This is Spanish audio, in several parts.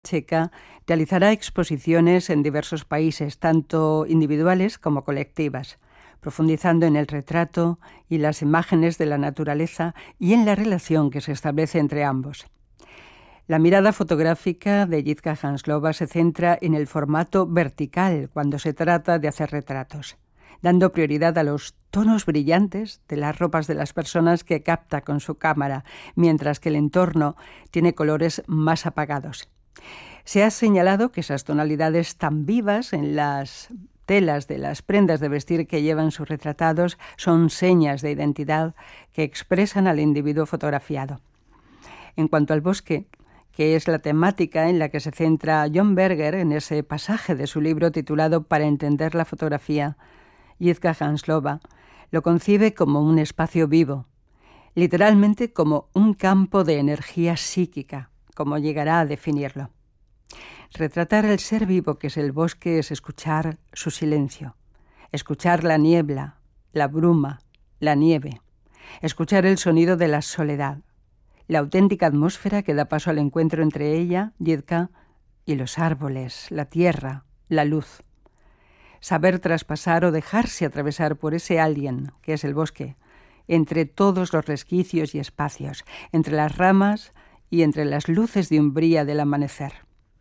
checa realizará exposiciones en diversos países, tanto individuales como colectivas, profundizando en el retrato y las imágenes de la naturaleza y en la relación que se establece entre ambos. La mirada fotográfica de Jitka Hanzlova se centra en el formato vertical cuando se trata de hacer retratos, dando prioridad a los tonos brillantes de las ropas de las personas que capta con su cámara, mientras que el entorno tiene colores más apagados. Se ha señalado que esas tonalidades tan vivas en las telas de las prendas de vestir que llevan sus retratados son señas de identidad que expresan al individuo fotografiado. En cuanto al bosque, que es la temática en la que se centra John Berger en ese pasaje de su libro titulado Para entender la fotografía, Jitka Hanzlova lo concibe como un espacio vivo, literalmente como un campo de energía psíquica, como llegará a definirlo. Retratar el ser vivo que es el bosque es escuchar su silencio, escuchar la niebla, la bruma, la nieve, escuchar el sonido de la soledad, la auténtica atmósfera que da paso al encuentro entre ella, Jitka, y los árboles, la tierra, la luz. Saber traspasar o dejarse atravesar por ese alguien, que es el bosque, entre todos los resquicios y espacios, entre las ramas y entre las luces de umbría del amanecer.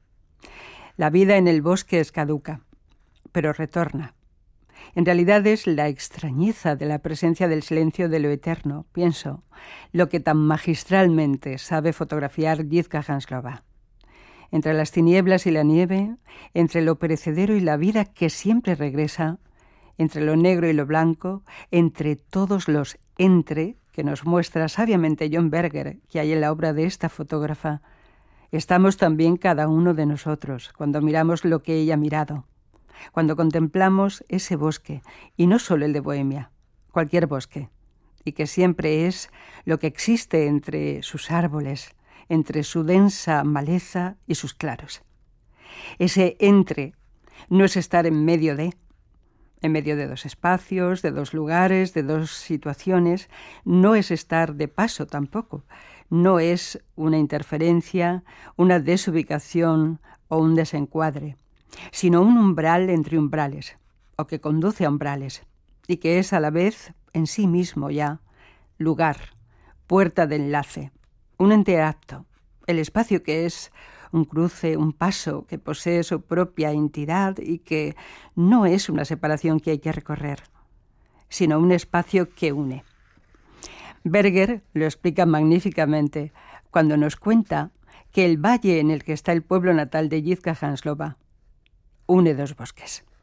La vida en el bosque es caduca, pero retorna. En realidad es la extrañeza de la presencia del silencio de lo eterno, pienso, lo que tan magistralmente sabe fotografiar Jitka Hanzlova. Entre las tinieblas y la nieve, entre lo perecedero y la vida que siempre regresa, entre lo negro y lo blanco, entre todos los entre que nos muestra sabiamente John Berger que hay en la obra de esta fotógrafa, estamos también cada uno de nosotros cuando miramos lo que ella ha mirado, cuando contemplamos ese bosque, y no solo el de Bohemia, cualquier bosque, y que siempre es lo que existe entre sus árboles, entre su densa maleza y sus claros. Ese entre no es estar en medio de dos espacios, de dos lugares, de dos situaciones, no es estar de paso tampoco, no es una interferencia, una desubicación o un desencuadre, sino un umbral entre umbrales, o que conduce a umbrales, y que es a la vez en sí mismo ya lugar, puerta de enlace, un enteacto, el espacio que es un cruce, un paso que posee su propia entidad y que no es una separación que hay que recorrer, sino un espacio que une. Berger lo explica magníficamente cuando nos cuenta que el valle en el que está el pueblo natal de Jitka Hanzlova une dos bosques.